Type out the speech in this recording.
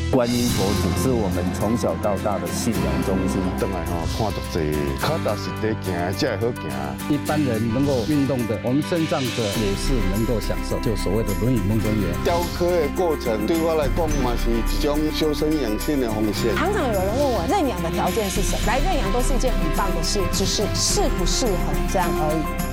观音佛祖是我们从小到大的信仰中心。 转来看到这脚踏实地行，才会好行。 一般人能够运动的，我们身障者也是能够享受，就所谓的轮椅梦中园。 雕刻的过程对我来讲嘛是一种修身养性的方式。 常常有人问我认养的条件是什么？来认养都是一件很棒的事，只是适不适合这样而已。